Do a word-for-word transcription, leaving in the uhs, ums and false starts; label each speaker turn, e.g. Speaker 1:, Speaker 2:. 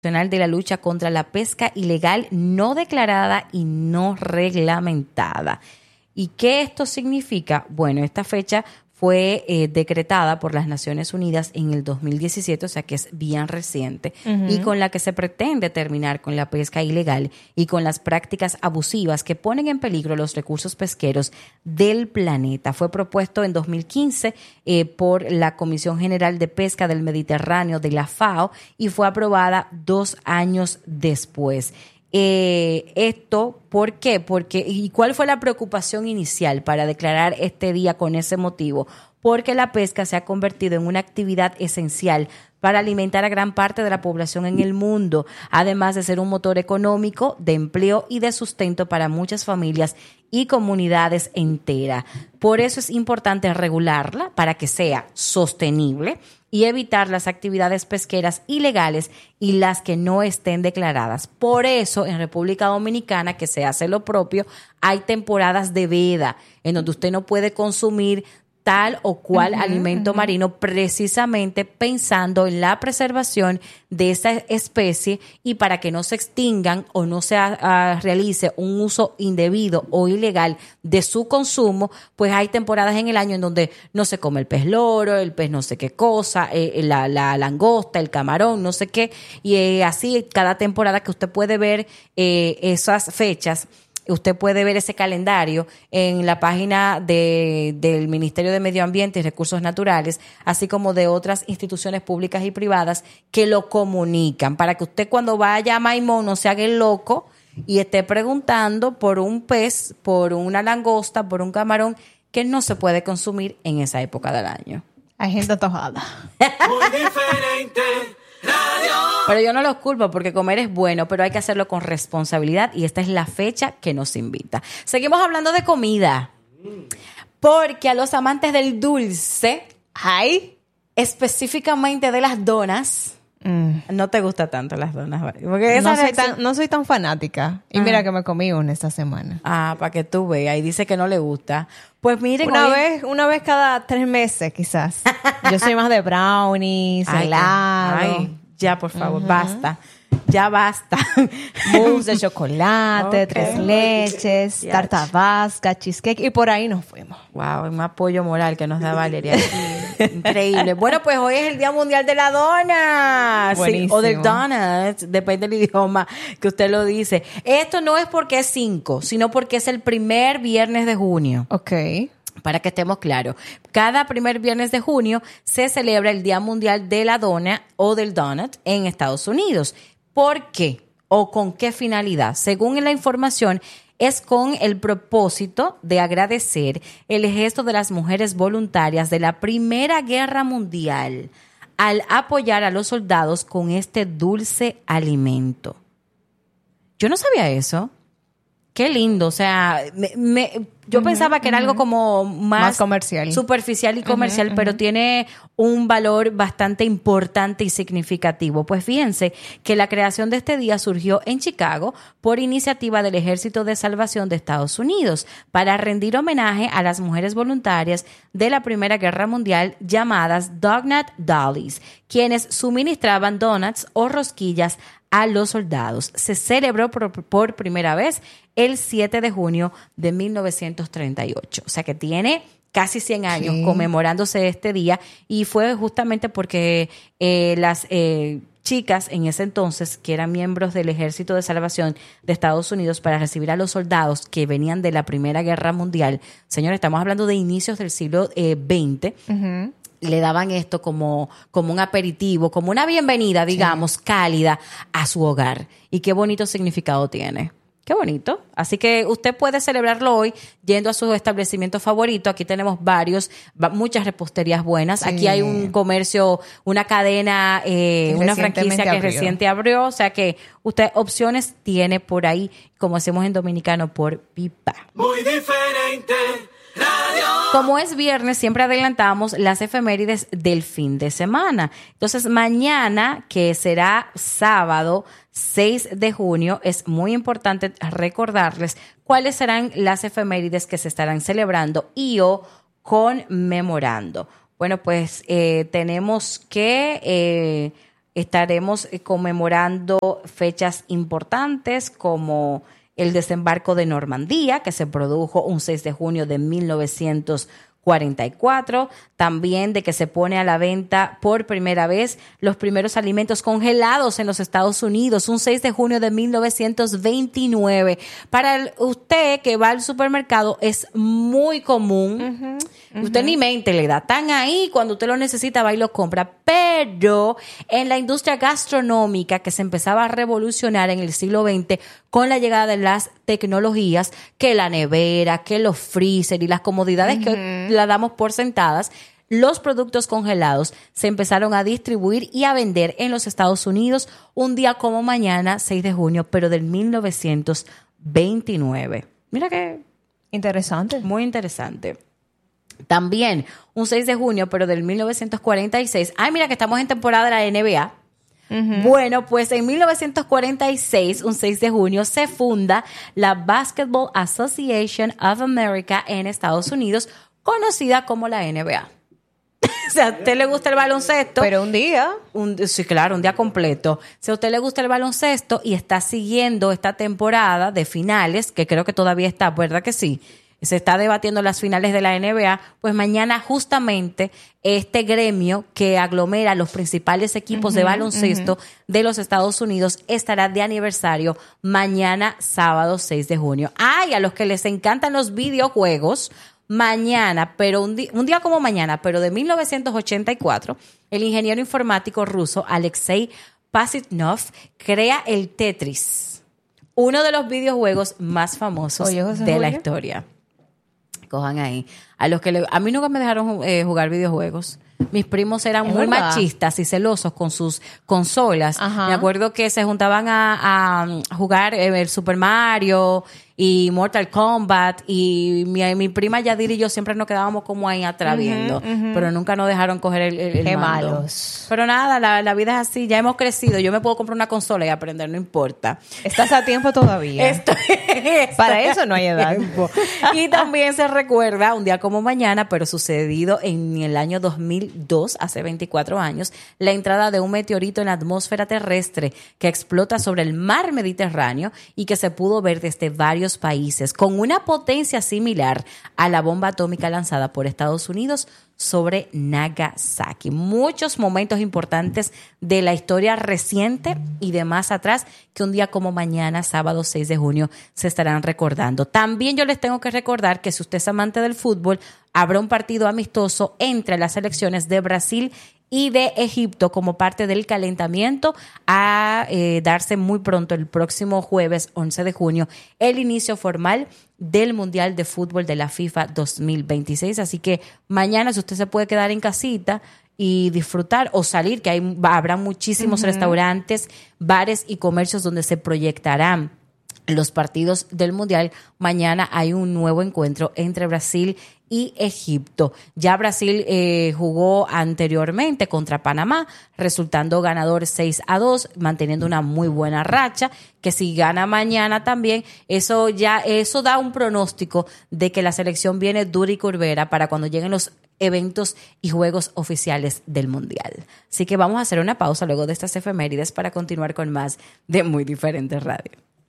Speaker 1: de la lucha contra la pesca ilegal no declarada y no reglamentada. ¿Y qué esto significa? Bueno, esta fecha fue eh, decretada por las Naciones Unidas en el dos mil diecisiete, o sea que es bien reciente, uh-huh. y con la que se pretende terminar con la pesca ilegal y con las prácticas abusivas que ponen en peligro los recursos pesqueros del planeta. Fue propuesto en dos mil quince eh, por la Comisión General de Pesca del Mediterráneo de la FAO y fue aprobada dos años después. Eh, esto, ¿por qué? Porque, ¿y cuál fue la preocupación inicial para declarar este día con ese motivo? Porque la pesca se ha convertido en una actividad esencial para alimentar a gran parte de la población en el mundo, además de ser un motor económico, de empleo y de sustento para muchas familias y comunidades enteras. Por eso es importante regularla para que sea sostenible y evitar las actividades pesqueras ilegales y las que no estén declaradas. Por eso, en República Dominicana, que se hace lo propio, hay temporadas de veda, en donde usted no puede consumir tal o cual uh-huh, alimento uh-huh. marino, precisamente pensando en la preservación de esa especie y para que no se extingan o no se uh, realice un uso indebido o ilegal de su consumo, pues hay temporadas en el año en donde no se come el pez loro, el pez no sé qué cosa, eh, la, la langosta, el camarón, no sé qué, y eh, así cada temporada que usted puede ver eh, esas fechas. Usted puede ver ese calendario en la página de, del Ministerio de Medio Ambiente y Recursos Naturales, así como de otras instituciones públicas y privadas que lo comunican, para que usted cuando vaya a Maimón no se haga el loco y esté preguntando por un pez, por una langosta, por un camarón que no se puede consumir en esa época del año.
Speaker 2: Hay gente antojada.
Speaker 3: Muy diferente. Radio.
Speaker 1: Pero yo no los culpo porque comer es bueno, pero hay que hacerlo con responsabilidad y esta es la fecha que nos invita. Seguimos hablando de comida, porque a los amantes del dulce,
Speaker 2: ay,
Speaker 1: específicamente de las donas, mm. no te gusta tanto las donas, porque esa
Speaker 2: no, soy
Speaker 1: reacción...
Speaker 2: tan, no soy tan fanática. Y ah. mira que me comí una esta semana.
Speaker 1: Ah, para que tú veas. Y dice que no le gusta. Pues miren,
Speaker 2: una
Speaker 1: hoy...
Speaker 2: vez, una vez cada tres meses, quizás. Yo soy más de brownies,
Speaker 1: ay,
Speaker 2: helado.
Speaker 1: Ay, ya, por favor, uh-huh. basta. Ya basta.
Speaker 2: Mousse de chocolate, okay. tres leches,
Speaker 1: Yeah.
Speaker 2: tarta vasca, cheesecake y por ahí nos fuimos.
Speaker 1: Wow, un apoyo moral que nos da Valeria. Increíble. Bueno, pues hoy es el Día Mundial de la Dona. Sí, o del donut, depende del idioma que usted lo dice. Esto no es porque es cinco, sino porque es el primer viernes de junio.
Speaker 2: Ok.
Speaker 1: Para que estemos claros, cada primer viernes de junio se celebra el Día Mundial de la Dona o del Donut en Estados Unidos. ¿Por qué? ¿O con qué finalidad? Según la información, es con el propósito de agradecer el gesto de las mujeres voluntarias de la Primera Guerra Mundial al apoyar a los soldados con este dulce alimento. Yo no sabía eso. Qué lindo, o sea, me, me, yo uh-huh, pensaba que era uh-huh. algo como más,
Speaker 2: más comercial,
Speaker 1: superficial y comercial, uh-huh, pero uh-huh. tiene un valor bastante importante y significativo. Pues fíjense que la creación de este día surgió en Chicago por iniciativa del Ejército de Salvación de Estados Unidos para rendir homenaje a las mujeres voluntarias de la Primera Guerra Mundial llamadas Donut Dollies, quienes suministraban donuts o rosquillas a los soldados. Se celebró por, por primera vez el siete de junio de mil novecientos treinta y ocho. O sea que tiene casi cien años sí. conmemorándose este día y fue justamente porque eh, las eh, chicas en ese entonces, que eran miembros del Ejército de Salvación de Estados Unidos para recibir a los soldados que venían de la Primera Guerra Mundial, señores, estamos hablando de inicios del siglo eh, veinte, uh-huh. le daban esto como, como un aperitivo, como una bienvenida, digamos, sí. cálida a su hogar. Y qué bonito significado tiene. Qué bonito. Así que usted puede celebrarlo hoy yendo a su establecimiento favorito. Aquí tenemos varios, muchas reposterías buenas. Sí. Aquí hay un comercio, una cadena, eh, una franquicia que abrió. reciente abrió. O sea que usted opciones tiene por ahí, como hacemos en dominicano, por pipa.
Speaker 3: Muy diferente. Radio.
Speaker 1: Como es viernes, siempre adelantamos las efemérides del fin de semana. Entonces, mañana, que será sábado seis de junio, es muy importante recordarles cuáles serán las efemérides que se estarán celebrando y o conmemorando. Bueno, pues eh, tenemos que... Eh, estaremos eh, conmemorando fechas importantes como el desembarco de Normandía, que se produjo un seis de junio de mil novecientos cuarenta y cuatro, también de que se pone a la venta por primera vez los primeros alimentos congelados en los Estados Unidos, un seis de junio de mil novecientos veintinueve. Para el, usted que va al supermercado es muy común, uh-huh, uh-huh. usted ni mente le da, están ahí, cuando usted lo necesita va y lo compra, pero en la industria gastronómica que se empezaba a revolucionar en el siglo veinte con la llegada de las tecnologías, que la nevera, que los freezer y las comodidades uh-huh. que la damos por sentadas, los productos congelados se empezaron a distribuir y a vender en los Estados Unidos un día como mañana, seis de junio, pero del mil novecientos veintinueve. Mira qué
Speaker 2: interesante.
Speaker 1: Muy interesante. También un seis de junio, pero del mil novecientos cuarenta y seis. Ay, mira que estamos en temporada de la N B A. Uh-huh. Bueno, pues en mil novecientos cuarenta y seis, un seis de junio, se funda la Basketball Association of America en Estados Unidos, conocida como la N B A. O sea, a usted le gusta el baloncesto.
Speaker 2: Pero un día.
Speaker 1: Un, sí, claro, un día completo. Si a usted le gusta el baloncesto y está siguiendo esta temporada de finales, que creo que todavía está, ¿verdad que sí? Se está debatiendo las finales de la N B A, pues mañana justamente este gremio que aglomera los principales equipos uh-huh, de baloncesto uh-huh. de los Estados Unidos estará de aniversario mañana sábado seis de junio. Ay, a los que les encantan los videojuegos, mañana, pero un, di- un día como mañana, pero de mil novecientos ochenta y cuatro, el ingeniero informático ruso Alexei Pasitnov crea el Tetris, uno de los videojuegos más famosos
Speaker 2: Oye, José
Speaker 1: de
Speaker 2: Julio.
Speaker 1: la historia. Cojan ahí. A los que le, a mí nunca me dejaron eh, jugar videojuegos. Mis primos eran
Speaker 2: ¿Es
Speaker 1: muy
Speaker 2: verdad?
Speaker 1: machistas y celosos con sus consolas.
Speaker 2: Ajá.
Speaker 1: Me acuerdo que se juntaban a, a jugar eh, el Super Mario y Mortal Kombat, y mi, mi prima Yadir y yo siempre nos quedábamos como ahí atrás viendo,
Speaker 2: uh-huh, uh-huh.
Speaker 1: pero nunca nos dejaron coger el, el, el
Speaker 2: Qué
Speaker 1: mando.
Speaker 2: malos.
Speaker 1: Pero nada, la, la vida es así, ya hemos crecido, yo me puedo comprar una consola y aprender, no importa.
Speaker 2: Estás a tiempo todavía.
Speaker 1: Esto, esto
Speaker 2: Para eso no hay edad.
Speaker 1: tiempo. Y también se recuerda un día como mañana, pero sucedido en el año dos mil dos, hace veinticuatro años, la entrada de un meteorito en la atmósfera terrestre que explota sobre el mar Mediterráneo y que se pudo ver desde varios países, con una potencia similar a la bomba atómica lanzada por Estados Unidos sobre Nagasaki. Muchos momentos importantes de la historia reciente y de más atrás que un día como mañana, sábado seis de junio, se estarán recordando. También yo les tengo que recordar que si usted es amante del fútbol, habrá un partido amistoso entre las selecciones de Brasil y de Egipto como parte del calentamiento a eh, darse muy pronto el próximo jueves once de junio el inicio formal del Mundial de Fútbol de la FIFA dos mil veintiséis. Así que mañana, si usted se puede quedar en casita y disfrutar o salir, que hay, habrá muchísimos uh-huh. restaurantes, bares y comercios donde se proyectarán los partidos del Mundial. Mañana hay un nuevo encuentro entre Brasil y Egipto. Ya Brasil eh, jugó anteriormente contra Panamá, resultando ganador seis a dos, manteniendo una muy buena racha, que si gana mañana también, eso ya eso da un pronóstico de que la selección viene dura y curvera para cuando lleguen los eventos y juegos oficiales del Mundial. Así que vamos a hacer una pausa luego de estas efemérides para continuar con más de Muy Diferente Radio.